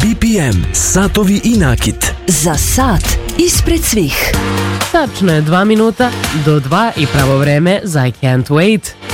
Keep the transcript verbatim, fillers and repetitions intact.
B P M, satovi i nakit. Za sat ispred svih. Tačno je dva minuta do dva i pravo vreme za I Can't Wait.